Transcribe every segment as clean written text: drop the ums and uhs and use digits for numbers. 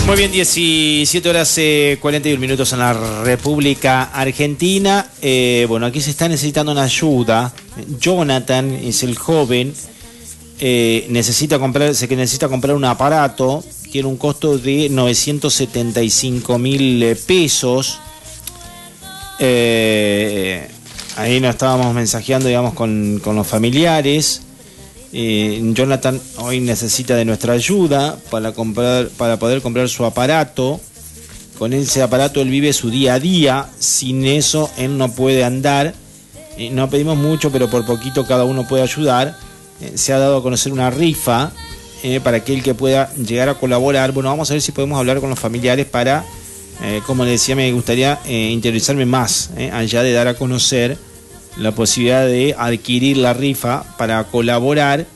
Muy bien, 17 horas 41 minutos en la República Argentina. Bueno, aquí se está necesitando una ayuda. Jonathan es el joven, necesita comprar un aparato, tiene un costo de 975.000 pesos. Ahí nos estábamos mensajeando, digamos, con los familiares. Jonathan hoy necesita de nuestra ayuda para poder comprar su aparato. Con ese aparato él vive su día a día. Sin eso él no puede andar. No pedimos mucho, pero por poquito cada uno puede ayudar. Se ha dado a conocer una rifa para aquel que pueda llegar a colaborar. Bueno, vamos a ver si podemos hablar con los familiares para, como les decía, me gustaría interiorizarme más, allá de dar a conocer la posibilidad de adquirir la rifa para colaborar.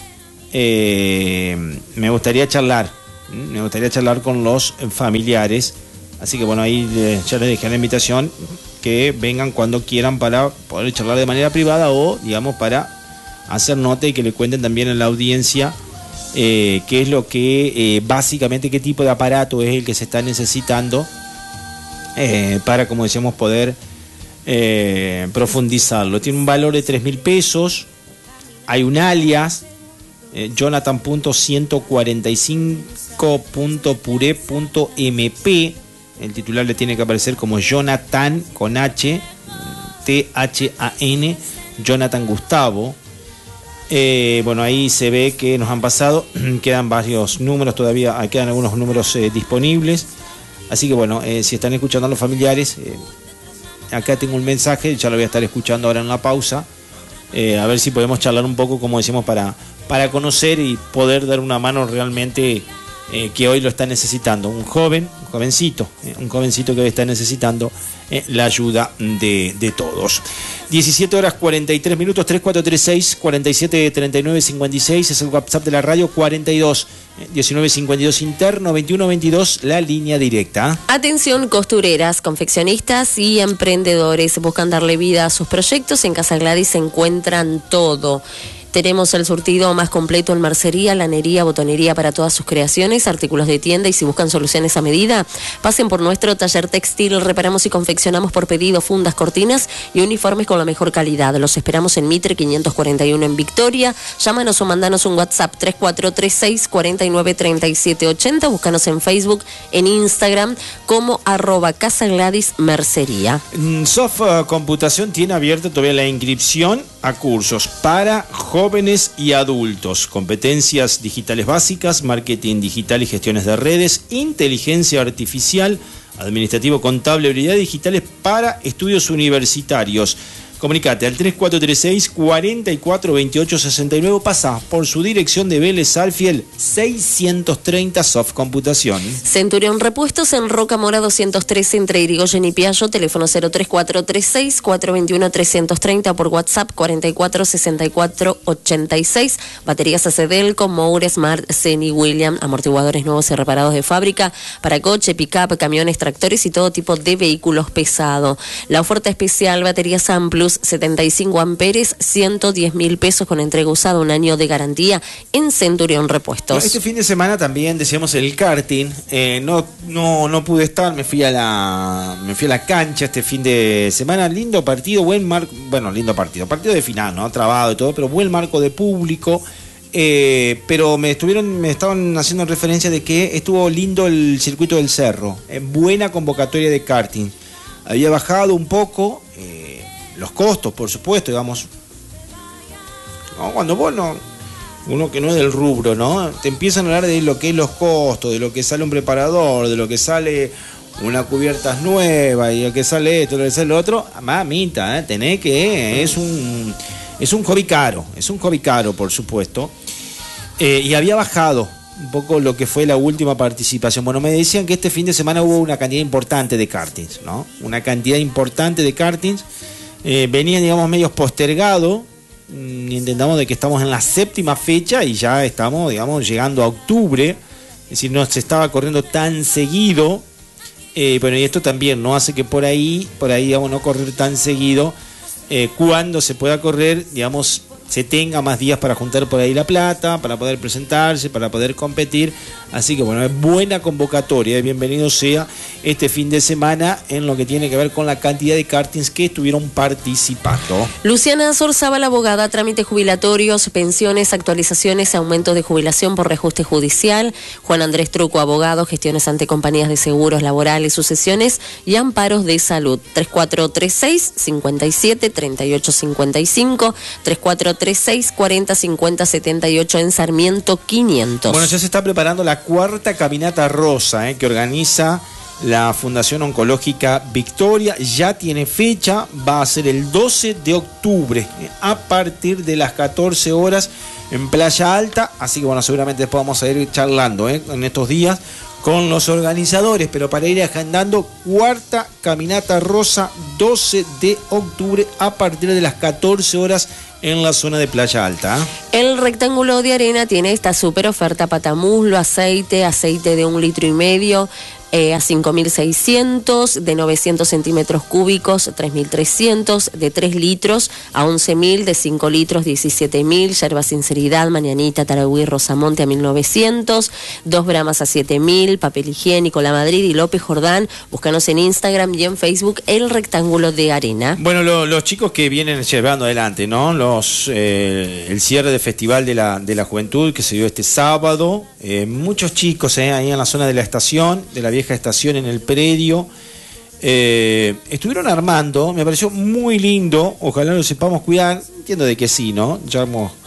Me gustaría charlar con los familiares, así que bueno, ahí ya les dejé la invitación que vengan cuando quieran para poder charlar de manera privada o digamos para hacer nota y que le cuenten también a la audiencia qué es lo que básicamente qué tipo de aparato es el que se está necesitando para, como decíamos, poder profundizarlo. Tiene un valor de 3.000 pesos. Hay un alias, Jonathan.145.pure.mp. El titular le tiene que aparecer como Jonathan con H, T-H-A-N, Jonathan Gustavo. Bueno, ahí se ve que nos han pasado, quedan varios números todavía, quedan algunos números disponibles. Así que bueno, si están escuchando a los familiares, acá tengo un mensaje, ya lo voy a estar escuchando ahora en la pausa. A ver si podemos charlar un poco, como decimos, para conocer y poder dar una mano realmente que hoy lo está necesitando. Un jovencito que hoy está necesitando la ayuda de todos. 17 horas 43 minutos, 3436 4739 56 es el WhatsApp de la radio, 42 19 52 interno, 21 22 la línea directa. Atención, costureras, confeccionistas y emprendedores buscan darle vida a sus proyectos. En Casa Gladys se encuentran todo. Tenemos el surtido más completo en mercería, lanería, botonería para todas sus creaciones, artículos de tienda, y si buscan soluciones a medida, pasen por nuestro taller textil. Reparamos y confeccionamos por pedido fundas, cortinas y uniformes con la mejor calidad. Los esperamos en Mitre 541 en Victoria. Llámanos o mandanos un WhatsApp 3436 49 37 80. Búscanos en Facebook, en Instagram como @Casa Gladys Mercería. Soft Computación tiene abierta todavía la inscripción a cursos para jóvenes y adultos, competencias digitales básicas, marketing digital y gestiones de redes, inteligencia artificial, administrativo, contable, habilidades digitales para estudios universitarios. Comunicate al 3436 44 28 69, pasa por su dirección de Vélez Sarsfield 630 Soft Computación. Centurión Repuestos en Roca Mora 213 entre Irigoyen y Piallo, teléfono 03436 421 330, por WhatsApp 44 64 86. Baterías ACDEL con Moure, Smart, Zenny, William, amortiguadores nuevos y reparados de fábrica para coche, pick-up, camiones, tractores y todo tipo de vehículos pesados. La oferta especial, baterías Amplus 75 amperes, 110.000 pesos con entrega usada, un año de garantía en Centurión Repuestos. Este fin de semana también decíamos el karting. No pude estar, me fui a la cancha este fin de semana. Lindo partido, lindo partido de final, ¿no? Trabado y todo, pero buen marco de público. Pero me estaban haciendo referencia de que estuvo lindo el circuito del Cerro. Buena convocatoria de karting. Había bajado un poco los costos, por supuesto, digamos. No, cuando vos uno que no es del rubro, ¿no? Te empiezan a hablar de lo que es los costos, de lo que sale un preparador, de lo que sale una cubierta nueva, y lo que sale esto, lo que sale lo otro. Mamita, tenés que... Es un hobby caro, por supuesto. Y había bajado un poco lo que fue la última participación. Bueno, me decían que este fin de semana hubo una cantidad importante de kartings, ¿no? Una cantidad importante de kartings. Venían, digamos, medios postergados. Entendamos de que estamos en la 7ª fecha y ya estamos, digamos, llegando a octubre. Es decir, no se estaba corriendo tan seguido. Bueno, y esto también no hace que por ahí, digamos, no correr tan seguido. Cuando se pueda correr, digamos, se tenga más días para juntar por ahí la plata, para poder presentarse, para poder competir. Así que bueno, es buena convocatoria, bienvenido sea este fin de semana en lo que tiene que ver con la cantidad de kartings que estuvieron participando. Luciana Sorzábal, abogada, trámites jubilatorios, pensiones, actualizaciones, aumentos de jubilación por reajuste judicial. Juan Andrés Truco, abogado, gestiones ante compañías de seguros laborales, sucesiones y amparos de salud. 3436 57 38 55, 3436 40 50 78 en Sarmiento 500. Bueno, ya se está preparando la cuarta caminata rosa que organiza la Fundación Oncológica Victoria. Ya tiene fecha, va a ser el 12 de octubre a partir de las 14 horas en Playa Alta. Así que bueno, seguramente después vamos a ir charlando en estos días con los organizadores, pero para ir agendando, cuarta caminata rosa, 12 de octubre a partir de las 14 horas en la zona de Playa Alta. El Rectángulo de Arena tiene esta super oferta: patamuslo, aceite de 1,5 litros, a 5.600, de 900 centímetros cúbicos, 3.300, de 3 litros a 11.000, de 5 litros, 17.000, yerba Sinceridad, Mañanita, Taragüí, Rosamonte a 1.900, 2 bramas a 7.000, papel higiénico, La Madrid y López Jordán. Búscanos en Instagram y en Facebook, El Rectángulo de Arena. Bueno, los chicos que vienen llevando adelante, ¿no? El cierre de Festival de la Juventud que se dio este sábado, muchos chicos ahí en la zona de la estación, de la vieja estación, en el predio, estuvieron armando, me pareció muy lindo, ojalá lo sepamos cuidar, entiendo de que sí, ¿no? Ya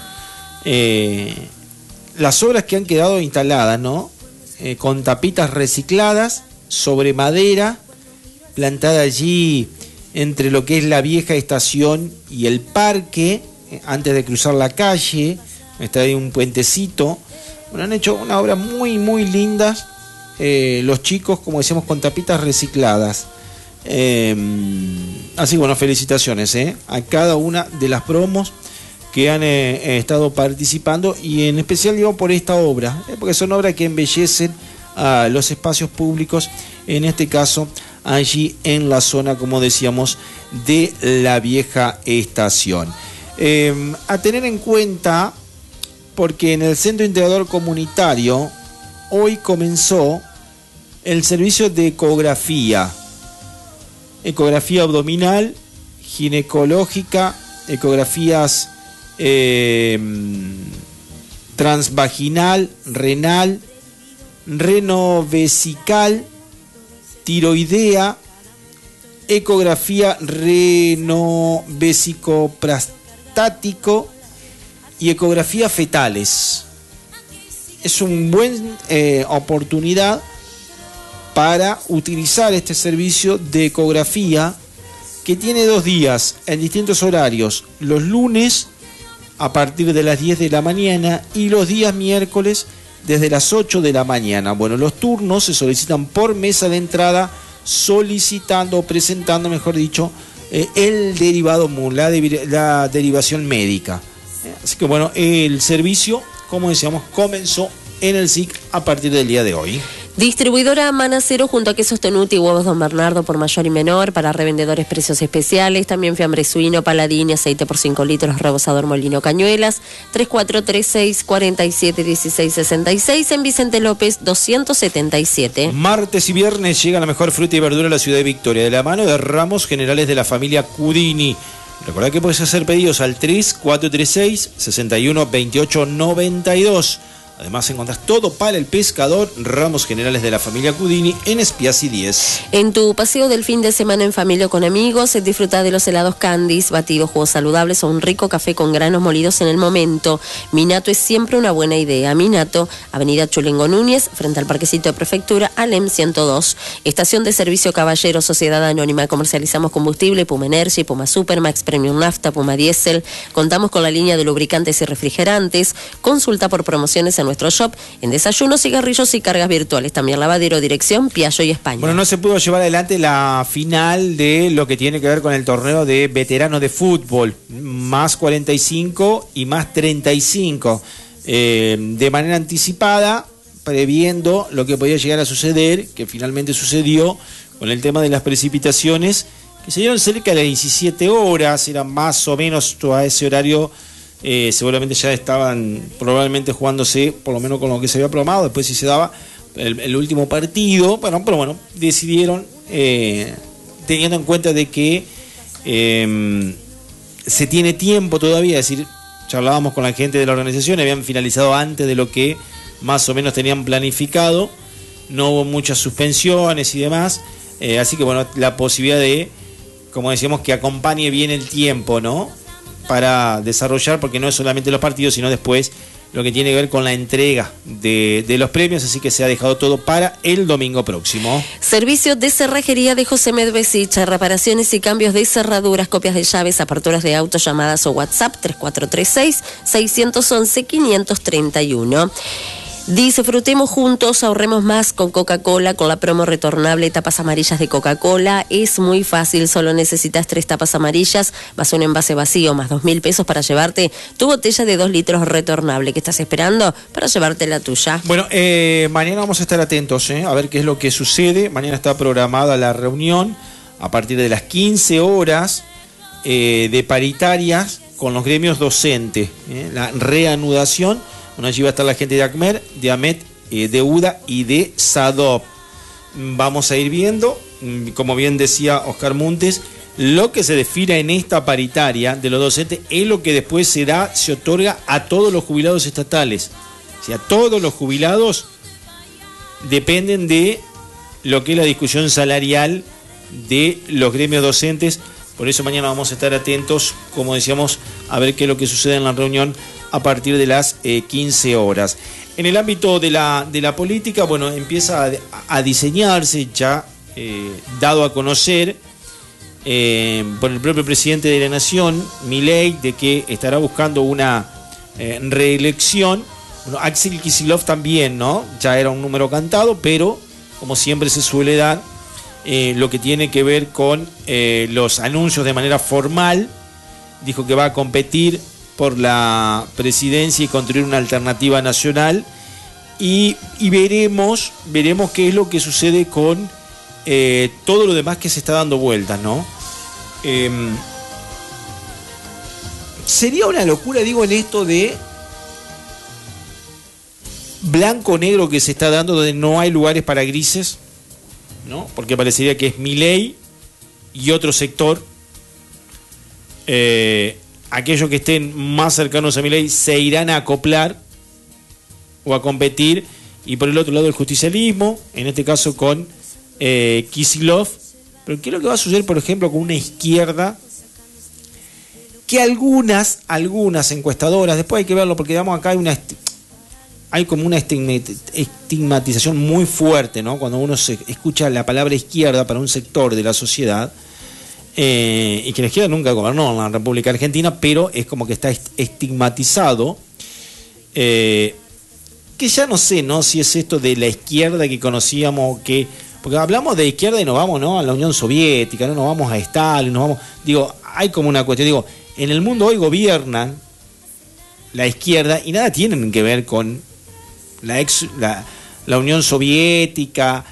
las obras que han quedado instaladas, ¿no? Con tapitas recicladas sobre madera, plantada allí entre lo que es la vieja estación y el parque, antes de cruzar la calle, está ahí un puentecito. Bueno, han hecho una obra muy, muy linda. Los chicos, como decíamos, con tapitas recicladas. Así que bueno, felicitaciones a cada una de las promos que han estado participando, y en especial digo por esta obra, porque son obras que embellecen a los espacios públicos, en este caso allí en la zona, como decíamos, de la vieja estación. A tener en cuenta, porque en el Centro Integrador Comunitario hoy comenzó el servicio de ecografía abdominal, ginecológica, ecografías transvaginal, renal, renovesical, tiroidea, ecografía renovesicoprostático y ecografía fetales. Es una buena oportunidad para utilizar este servicio de ecografía, que tiene 2 días en distintos horarios: los lunes a partir de las 10 de la mañana y los días miércoles desde las 8 de la mañana. Bueno, los turnos se solicitan por mesa de entrada, presentando, mejor dicho, el derivado MUN, la derivación médica. Así que bueno, el servicio, como decíamos, comenzó en el SIC a partir del día de hoy. Distribuidora Manacero junto a Quesos Tonuti y Huevos Don Bernardo por mayor y menor, para revendedores precios especiales, también fiambre suino, Paladini, aceite por 5 litros, rebosador Molino Cañuelas, 3436 47 16 66, en Vicente López 277. Martes y viernes llega la mejor fruta y verdura a la ciudad de Victoria, de la mano de Ramos Generales de la familia Cudini. Recordá que puedes hacer pedidos al 3436 61 28 92. Además encontrás todo para el pescador, Ramos Generales de la familia Cudini, en Spiazzi 10. En tu paseo del fin de semana en familia o con amigos, disfruta de los helados Candies, batidos, jugos saludables o un rico café con granos molidos en el momento. Minato es siempre una buena idea. Minato, Avenida Chulengo Núñez, frente al Parquecito de Prefectura, Alem 102. Estación de Servicio Caballero, Sociedad Anónima. Comercializamos combustible, Puma Energy, Puma Super, Max Premium Nafta, Puma Diesel. Contamos con la línea de lubricantes y refrigerantes. Consulta por promociones en nuestro shop, en desayunos, cigarrillos y cargas virtuales. También lavadero, dirección Piaggio y España. Bueno, no se pudo llevar adelante la final de lo que tiene que ver con el torneo de veteranos de fútbol, más 45 y más 35, de manera anticipada, previendo lo que podía llegar a suceder, que finalmente sucedió con el tema de las precipitaciones, que se dieron cerca de las 17 horas, eran más o menos a ese horario seguramente ya estaban probablemente jugándose, por lo menos con lo que se había programado, después si se daba el último partido, bueno, pero bueno, decidieron, teniendo en cuenta de que se tiene tiempo todavía, es decir, charlábamos con la gente de la organización, habían finalizado antes de lo que más o menos tenían planificado, no hubo muchas suspensiones y demás, así que bueno, la posibilidad de, como decíamos, que acompañe bien el tiempo, ¿no? Para desarrollar, porque no es solamente los partidos, sino después lo que tiene que ver con la entrega de los premios, así que se ha dejado todo para el domingo próximo. Servicio de cerrajería de José Medvesich, reparaciones y cambios de cerraduras, copias de llaves, aperturas de autos, llamadas o WhatsApp 3436-611-531. Disfrutemos juntos, ahorremos más con Coca-Cola, con la promo retornable tapas amarillas de Coca-Cola. Es muy fácil, solo necesitas 3 tapas amarillas, más un envase vacío, más 2.000 pesos para llevarte tu botella de 2 litros retornable. ¿Qué estás esperando para llevarte la tuya? Bueno, mañana vamos a estar atentos, a ver qué es lo que sucede. Mañana está programada la reunión a partir de las 15 horas de paritarias con los gremios docentes, la reanudación. Bueno, allí va a estar la gente de ACMER, de AMET, de UDA y de SADOP. Vamos a ir viendo, como bien decía Oscar Montes, lo que se defina en esta paritaria de los docentes es lo que después se otorga a todos los jubilados estatales. O sea, todos los jubilados dependen de lo que es la discusión salarial de los gremios docentes. Por eso mañana vamos a estar atentos, como decíamos, a ver qué es lo que sucede en la reunión a partir de las 15 horas. En el ámbito de la política, bueno, empieza a diseñarse, ya dado a conocer por el propio presidente de la Nación, Milei, de que estará buscando una reelección. Bueno, Axel Kicillof también, ¿no? Ya era un número cantado, pero como siempre se suele dar, lo que tiene que ver con los anuncios de manera formal, dijo que va a competir por la presidencia y construir una alternativa nacional, y veremos qué es lo que sucede con todo lo demás que se está dando vueltas, ¿no? Sería una locura, digo, en esto de blanco-negro que se está dando, donde no hay lugares para grises, ¿no? Porque parecería que es Milei y otro sector. Aquellos que estén más cercanos a Milei se irán a acoplar o a competir, y por el otro lado el justicialismo, en este caso con Kicillof. Pero ¿qué es lo que va a suceder, por ejemplo, con una izquierda que algunas encuestadoras, después hay que verlo, porque digamos acá hay como una estigmatización muy fuerte, ¿no? Cuando uno se escucha la palabra izquierda para un sector de la sociedad, y que la izquierda nunca gobernó en la República Argentina, pero es como que está estigmatizado, que ya no sé, ¿no? Si es esto de la izquierda que conocíamos, porque hablamos de izquierda y nos vamos, ¿no?, a la Unión Soviética, no nos vamos a Stalin, nos vamos, digo, hay como una cuestión, digo, en el mundo hoy gobiernan la izquierda y nada tienen que ver con la Unión Soviética,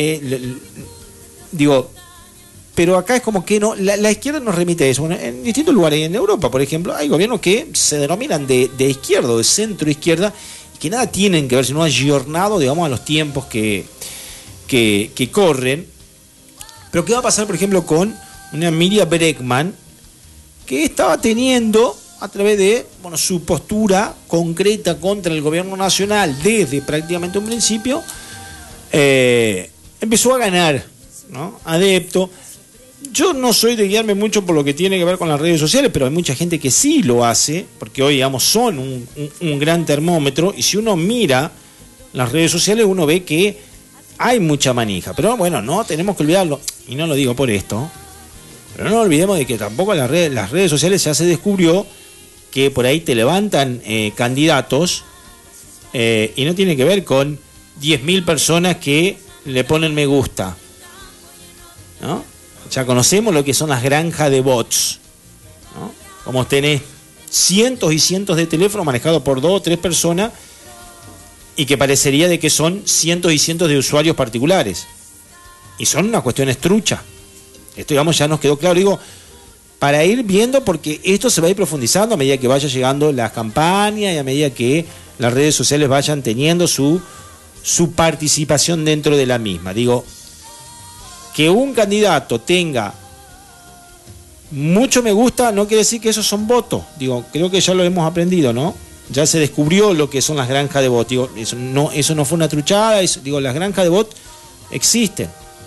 digo, pero acá es como que no, la izquierda nos remite a eso. Bueno, en distintos lugares, en Europa, por ejemplo, hay gobiernos que se denominan de izquierda o de centro izquierda, y que nada tienen que ver, sino ayornado, digamos, a los tiempos que corren. Pero ¿qué va a pasar, por ejemplo, con una Miriam Bregman, que estaba teniendo, a través de su postura concreta contra el gobierno nacional desde prácticamente un principio, empezó a ganar, ¿no?, adepto? Yo no soy de guiarme mucho por lo que tiene que ver con las redes sociales, pero hay mucha gente que sí lo hace, porque hoy, digamos, son un gran termómetro, y si uno mira las redes sociales uno ve que hay mucha manija. Pero bueno, no tenemos que olvidarlo, y no lo digo por esto, pero no olvidemos de que tampoco las redes sociales ya se descubrió que por ahí te levantan candidatos, y no tiene que ver con 10.000 personas que le ponen me gusta, ¿no? Ya conocemos lo que son las granjas de bots, ¿no? Como tenés cientos y cientos de teléfonos manejados por 2 o 3 personas, y que parecería de que son cientos y cientos de usuarios particulares, y son una cuestión trucha. Esto, digamos, ya nos quedó claro. Digo, para ir viendo, porque esto se va a ir profundizando a medida que vaya llegando las campañas y a medida que las redes sociales vayan teniendo su participación dentro de la misma. Digo, que un candidato tenga mucho me gusta no quiere decir que esos son votos. Digo, creo que ya lo hemos aprendido, ¿no? Ya se descubrió lo que son las granjas de votos. Digo, eso no fue una truchada. Digo, las granjas de votos existen,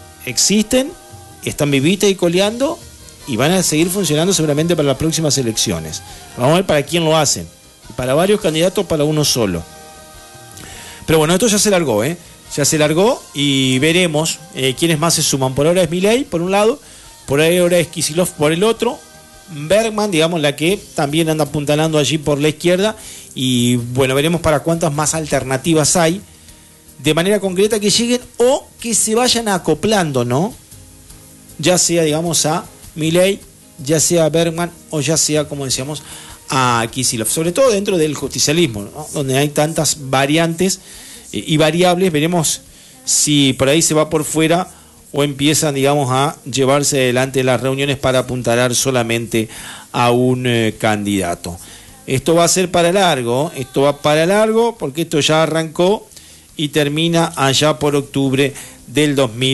están vivitas y coleando y van a seguir funcionando seguramente para las próximas elecciones. Vamos a ver para quién lo hacen. Para varios candidatos, para uno solo. Pero bueno, esto ya se largó, ya se largó y veremos quiénes más se suman. Por ahora es Milei, por un lado, por ahora es Kicillof por el otro, Bergman, digamos, la que también anda apuntalando allí por la izquierda, y bueno, veremos para cuántas más alternativas hay, de manera concreta que lleguen o que se vayan acoplando, ¿no? Ya sea, digamos, a Milei, ya sea a Bergman o ya sea, como decíamos, a Kicillof, sobre todo dentro del justicialismo, ¿no? Donde hay tantas variantes y variables. Veremos si por ahí se va por fuera o empiezan, digamos, a llevarse adelante las reuniones para apuntalar solamente a un candidato. Esto va a ser para largo, porque esto ya arrancó y termina allá por octubre del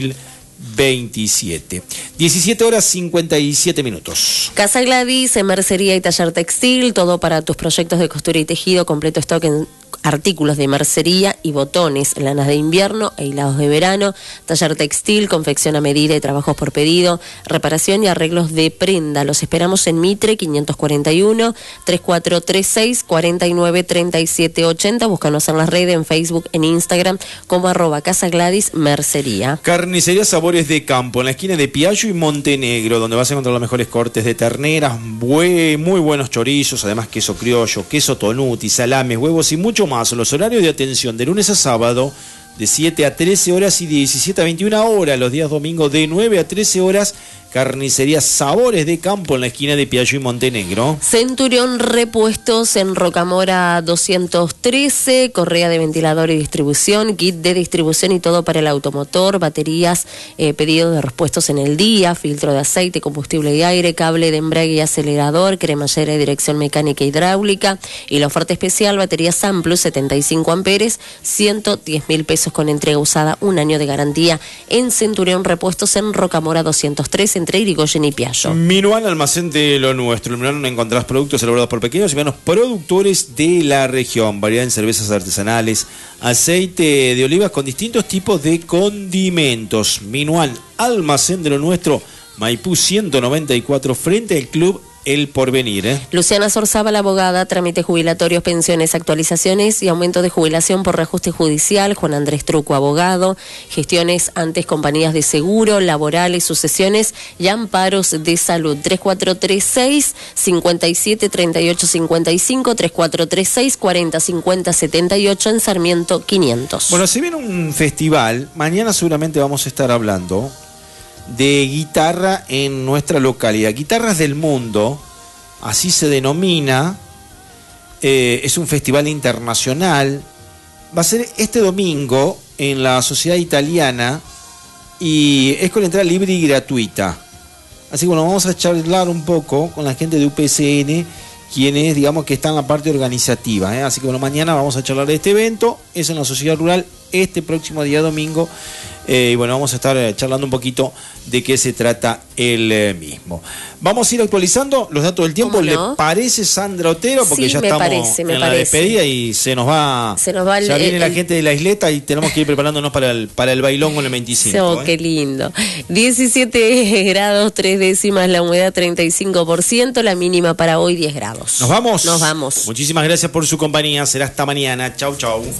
2027. 17 horas 57 minutos. Casa Gladys, mercería y taller textil, todo para tus proyectos de costura y tejido, completo stock en artículos de mercería y botones, lanas de invierno e hilados de verano, taller textil, confección a medida y trabajos por pedido, reparación y arreglos de prenda. Los esperamos en Mitre 541 3436 49 37 80. Búscanos en las redes, en Facebook, en Instagram como @Casa Gladys Mercería. Carnicería Sabores de Campo, en la esquina de Piaggio y Montenegro, donde vas a encontrar los mejores cortes de terneras, muy buenos chorizos, además queso criollo, queso tonuti, salames, huevos y mucho más. Los horarios de atención de lunes a sábado de 7 a 13 horas y de 17 a 21 horas, los días domingos de 9 a 13 horas. Carnicería Sabores de Campo en la esquina de Piaggio y Montenegro. Centurión Repuestos en Rocamora 213, correa de ventilador y distribución, kit de distribución y todo para el automotor, baterías, pedido de repuestos en el día, filtro de aceite, combustible y aire, cable de embrague y acelerador, cremallera y dirección mecánica hidráulica, y la oferta especial, batería Samplus 75 amperes, 110.000 pesos con entrega usada, 1 año de garantía en Centurión Repuestos en Rocamora 213, entre Irigoyen y Piaggio. Minuan, almacén de lo nuestro. En Minuan encontrarás productos elaborados por pequeños y medianos productores de la región. Variedad en cervezas artesanales, aceite de olivas con distintos tipos de condimentos. Minuan, almacén de lo nuestro, Maipú 194, frente al Club El Porvenir. Luciana Sorzábal, abogada, trámites jubilatorios, pensiones, actualizaciones y aumento de jubilación por reajuste judicial. Juan Andrés Truco, abogado, gestiones ante compañías de seguro, laborales, sucesiones y amparos de salud. 3436 57 38 55, 3436 40 50 78 en Sarmiento 500. Bueno, si viene un festival, mañana seguramente vamos a estar hablando de guitarra en nuestra localidad. Guitarras del Mundo, así se denomina. Es un festival internacional. Va a ser este domingo en la Sociedad Italiana y es con entrada libre y gratuita. Así que bueno, vamos a charlar un poco con la gente de UPCN, quienes, digamos, que están en la parte organizativa, Así que bueno, mañana vamos a charlar de este evento. Es en la Sociedad Rural este próximo día domingo. Y bueno, vamos a estar charlando un poquito de qué se trata el mismo. Vamos a ir actualizando los datos del tiempo. ¿Cómo no? ¿Le parece, Sandra Otero? Porque sí, ya estamos en la despedida y se nos va ya viene la gente de la isleta y tenemos que ir preparándonos para el bailón con el 25. Qué lindo. 17 grados 3 décimas, la humedad 35%, la mínima para hoy 10 grados. ¿Nos vamos? Nos vamos. Muchísimas gracias por su compañía. Será hasta mañana. Chau, chau.